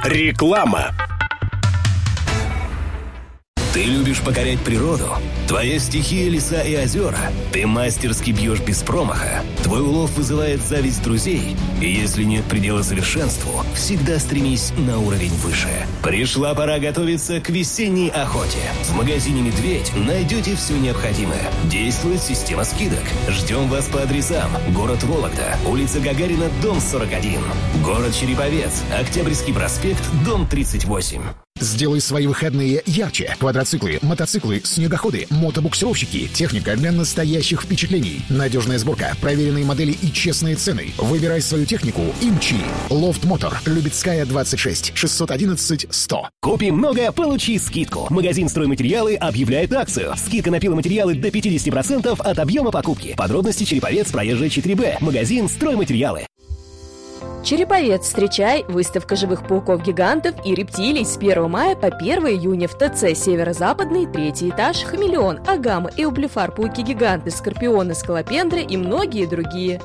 Реклама. Ты любишь покорять природу? Твоя стихия — леса и озера. Ты мастерски бьешь без промаха. Твой улов вызывает зависть друзей. И если нет предела совершенству, всегда стремись на уровень выше. Пришла пора готовиться к весенней охоте. В магазине «Медведь» найдете все необходимое. Действует система скидок. Ждем вас по адресам: город Вологда, улица Гагарина, дом 41. Город Череповец, Октябрьский проспект, дом 38. Сделай свои выходные ярче. Квадроциклы, мотоциклы, снегоходы, мотобуксировщики. Техника для настоящих впечатлений. Надежная сборка, проверенные модели и честные цены. Выбирай свою технику и мчи. Лофт Мотор. Любецкая, 26. 611 100. Купи много, получи скидку. Магазин «Стройматериалы» объявляет акцию. Скидка на пиломатериалы до 50% от объема покупки. Подробности: Череповец, проезжая 4Б. Магазин «Стройматериалы». Череповец, встречай! Выставка живых пауков-гигантов и рептилий с 1 мая по 1 июня в ТЦ «Северо-Западный», 3-й этаж, хамелеон, агама, эублефар, пауки-гиганты, скорпионы, скалопендры и многие другие.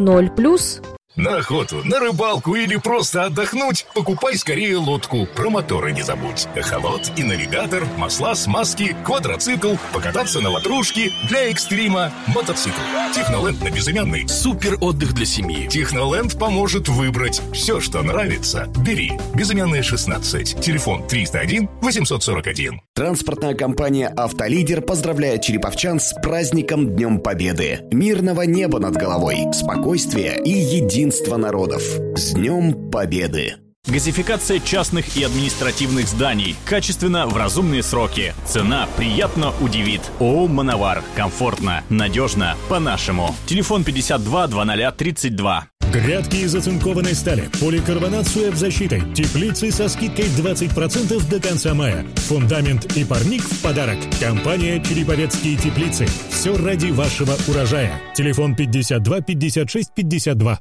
0+. На охоту, на рыбалку или просто отдохнуть, покупай скорее лодку. Про моторы не забудь. Эхолот и навигатор, масла, смазки, квадроцикл, покататься на ватрушке, для экстрима, мотоцикл. Техноленд на безымянный. Супер отдых для семьи. Техноленд поможет выбрать все, что нравится. Бери. Безымянная 16. Телефон 301 841. Транспортная компания «Автолидер» поздравляет череповчан с праздником Днем Победы. Мирного неба над головой, спокойствия и единства народов. С Днем Победы! Газификация частных и административных зданий. Качественно, в разумные сроки. Цена приятно удивит. ООО «Мановар». Комфортно, надежно, по-нашему. Телефон 52 00 32. Грядки из оцинкованной стали, поликарбонат с УФ-защитой, теплицы со скидкой 20% до конца мая. Фундамент и парник в подарок. Компания «Череповецкие теплицы». Все ради вашего урожая. Телефон 52 56 52.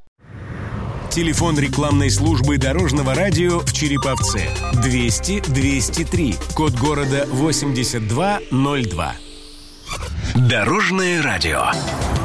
Телефон рекламной службы Дорожного радио в Череповце. 200 203. Код города 8202. Дорожное радио.